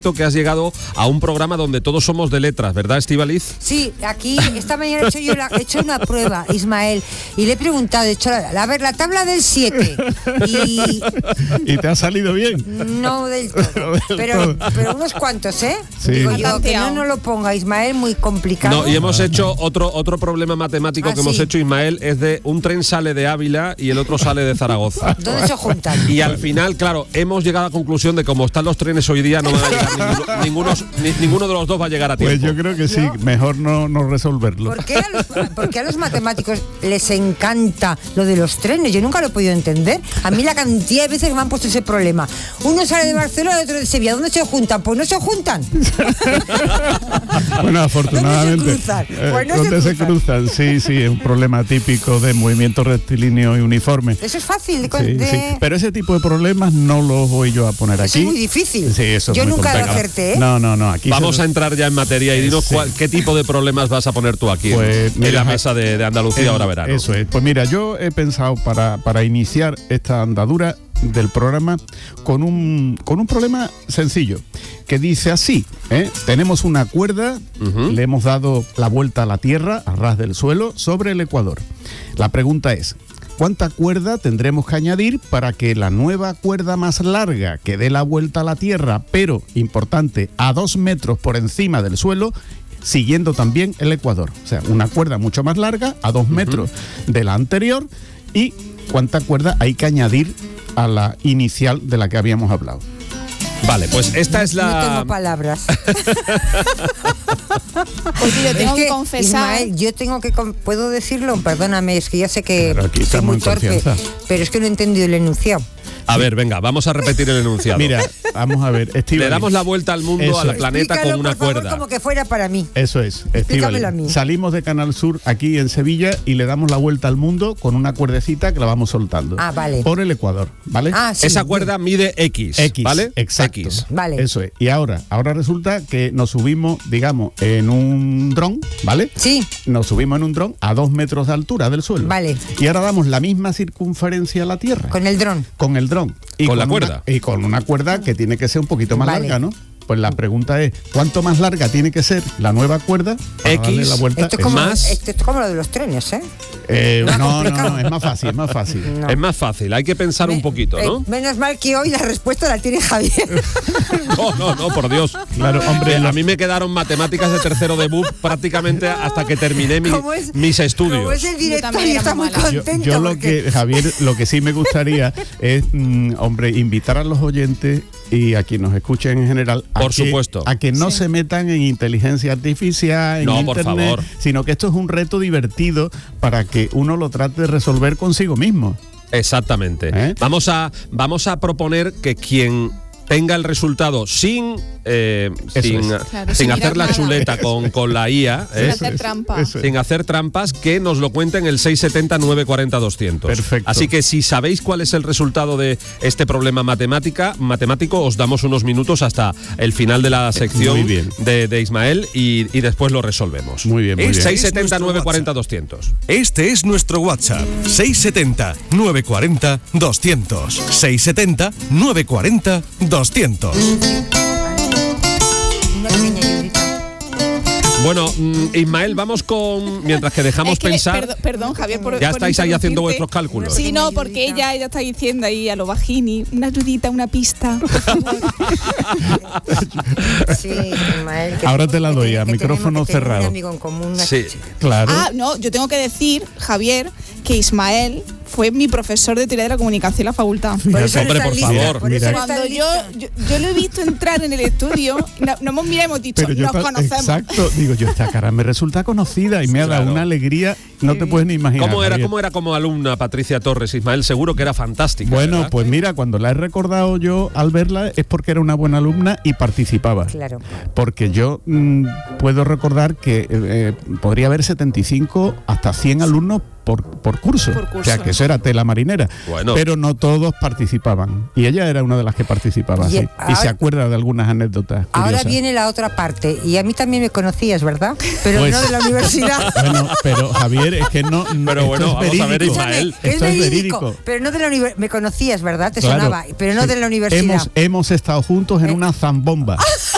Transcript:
que has llegado a un programa donde todos somos de letras, ¿verdad, Estíbaliz? Sí, aquí esta mañana he hecho una prueba, Ismael, y le he preguntado, he hecho, a ver, la tabla del 7 ¿Y te ha salido bien? No del todo, pero unos cuantos, ¿eh? Sí. Digo yo, que no lo ponga, Ismael, muy complicado. No, y hemos hecho otro problema matemático que hemos hecho, Ismael, es de un tren sale de Ávila y el otro sale de Zaragoza. ¿Dónde se juntan? Y al final, claro, hemos llegado a la conclusión de como están los trenes hoy día, no van a llegar ninguno de los dos va a llegar a tiempo. Pues yo creo que sí, mejor no resolverlo. ¿Por qué a los matemáticos les encanta lo de los trenes? Yo nunca lo he podido entender. A mí la cantidad de veces que me han puesto ese problema. Uno sale de Barcelona y otro de Sevilla. ¿Dónde se juntan? Pues no se juntan. Bueno, afortunadamente. ¿Dónde se cruzan? Pues no ¿Dónde se cruzan? Sí, es un problema típico de movimiento rectilíneo y uniforme. Eso es fácil. Sí. Pero ese tipo de problemas no los voy yo a poner eso aquí. Es muy difícil. Sí, eso yo es muy nunca lo complicado. acerté, ¿eh? No. Aquí vamos a entrar ya en materia y dinos qué tipo de problemas vas a poner tú aquí en la mesa de Andalucía ahora verano. Eso es. Pues mira, yo he pensado para iniciar esta andadura del programa con un problema sencillo que dice así, tenemos una cuerda, le hemos dado la vuelta a la Tierra, a ras del suelo, sobre el Ecuador. La pregunta es, ¿cuánta cuerda tendremos que añadir para que la nueva cuerda más larga que dé la vuelta a la Tierra, pero, importante, a 2 metros por encima del suelo, siguiendo también el Ecuador? O sea, una cuerda mucho más larga, a 2 metros de la anterior, y cuánta cuerda hay que añadir a la inicial de la que habíamos hablado. Vale, pues esta es la... No tengo palabras. Pues yo tengo que confesar. Ismael, ¿puedo decirlo? Perdóname, es que ya sé que claro, aquí soy muy torpe, confianza. pero es que no he entendido el enunciado. A ver, venga, vamos a repetir el enunciado. Mira, vamos a ver, Estíbaliz. Le damos la vuelta al mundo, al planeta, Explícalo, con una por favor, cuerda. como que fuera para mí. Eso es, Explícamelo a mí. Estíbaliz. Salimos de Canal Sur aquí en Sevilla y le damos la vuelta al mundo con una cuerdecita que la vamos soltando. Ah, vale. Por el Ecuador, ¿vale? Ah, sí. Esa cuerda mide X, ¿vale? Exacto. X. Vale. Eso es. Y ahora resulta que nos subimos, digamos, en un dron, ¿vale? Sí. Nos subimos en un dron a 2 metros de altura del suelo. Vale. Y ahora damos la misma circunferencia a la Tierra. Con el dron. Con el dron. Y ¿Con la cuerda? Y con una cuerda que tiene que ser un poquito más Vale. larga, ¿no? Pues la pregunta es, ¿cuánto más larga tiene que ser la nueva cuerda para X, darle la vuelta? Esto es más. como lo de los trenes, ¿eh? No, es más fácil, No. Es más fácil, hay que pensar un poquito, ¿no? Menos mal que hoy la respuesta la tiene Javier. No, por Dios. Claro, hombre, A mí me quedaron matemáticas de tercero de BUP prácamente hasta que terminé mis estudios. Como es el director también y era está muy mala. contento. Yo porque... lo que sí me gustaría es, invitar a los oyentes y a quienes nos escuchen en general Por supuesto. a que no se metan en inteligencia artificial, en No, por internet, favor. sino que esto es un reto divertido para que uno lo trate de resolver consigo mismo. Exactamente. Vamos a proponer que quien tenga el resultado sin hacer la nada. chuleta con la IA, Sin hacer trampa. sin hacer trampas, que nos lo cuenten el 670-940-200. Perfecto. Así que si sabéis cuál es el resultado de este problema matemático, os damos unos minutos hasta el final de la sección Muy bien. de Ismael y después lo resolvemos. Muy bien, muy bien. 670-940-200. Este es nuestro WhatsApp, 670-940-200. 670-940-200. Una pequeña ayudita. Bueno, Ismael, vamos con... Mientras que dejamos Es que pensar... Perdón, Javier, por Ya estáis ahí haciendo interrumpirte. vuestros cálculos. Sí, no, porque ella está diciendo ahí a lo bajini, una ayudita, una pista. Sí, Ismael. Ahora te la doy, a que micrófono tenemos que tener cerrado. Un amigo en común, una Sí. chica. Claro. Ah, no, yo tengo que decir, Javier, que Ismael fue mi profesor de teoría de la comunicación en la facultad. Por eso Hombre, no por está favor. lista, por eso Mira. no está Cuando lista. yo lo he visto entrar en el estudio, no hemos mirado, hemos dicho, nos conocemos. Exacto, digo yo, esta cara me resulta conocida y me ha dado Claro. una alegría, no te puedes ni imaginar. ¿Cómo era Javier. como alumna Patricia Torres, Ismael? Seguro que era fantástica. Bueno, ¿verdad? pues mira, cuando la he recordado yo al verla es porque era una buena alumna y participaba. Claro. Porque yo puedo recordar que podría haber 75 hasta 100 alumnos por curso. Por curso. O sea, que eso era tela marinera. Bueno. Pero no todos participaban. Y ella era una de las que participaba. Y Sí. Y ahora- se acuerda de algunas anécdotas Ahora curiosas. viene la otra parte. Y a mí también me conocías, ¿verdad? Pero Pues- no de la universidad. Bueno, pero Javier, es que no. Pero bueno, esto es vamos a ver, verídico. Ismael. Esto es verídico. Pero no de la universidad. Me conocías, ¿verdad? Te Claro. sonaba. Pero no Sí. de la universidad. Hemos estado juntos en una zambomba.